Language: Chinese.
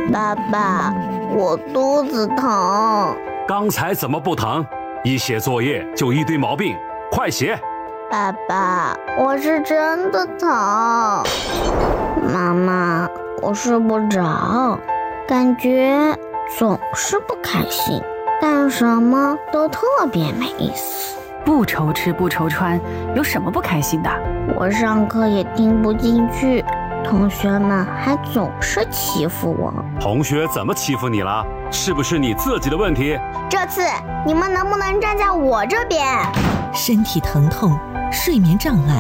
爸爸，我肚子疼。 刚才怎么不疼？一写作业就一堆毛病，快写！ 爸爸，我是真的疼。妈妈，我睡不着，感觉总是不开心，干什么都特别没意思。 不愁吃不愁穿，有什么不开心的？ 我上课也听不进去，同学们还总是欺负我。 同学怎么欺负你了？是不是你自己的问题？ 这次你们能不能站在我这边？ 身体疼痛、睡眠障碍、